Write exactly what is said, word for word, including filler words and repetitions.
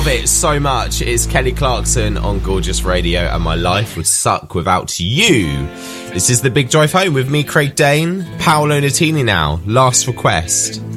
love it so much. It's Kelly Clarkson on Gorgeous Radio, and my life would suck without you. This is The Big Drive Home with me, Craig Dane. Paolo Nutini now, Last Request.